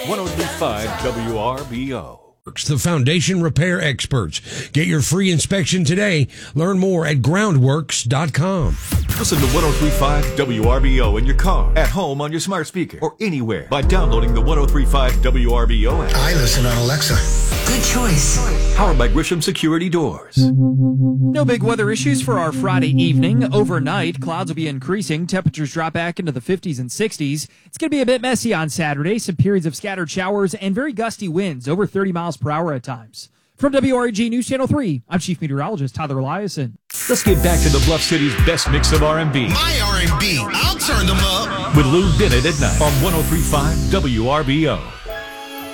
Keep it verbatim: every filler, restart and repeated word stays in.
one oh three point five W R B O. The foundation repair experts. Get your free inspection today. Learn more at groundworks dot com. Listen to one oh three point five W R B O in your car, at home on your smart speaker, or anywhere by downloading the one oh three point five W R B O app. I listen on Alexa. Good choice. Powered by Grisham Security Doors. No big weather issues for our Friday evening. Overnight, clouds will be increasing. Temperatures drop back into the fifties and sixties. It's going to be a bit messy on Saturday. Some periods of scattered showers and very gusty winds, over thirty miles per hour at times. From W R A G News Channel three, I'm Chief Meteorologist Tyler Eliason. Let's get back to the Bluff City's best mix of R and B. My R and B. I'll turn them up. With Lou Bennett at night on one oh three point five W R B O.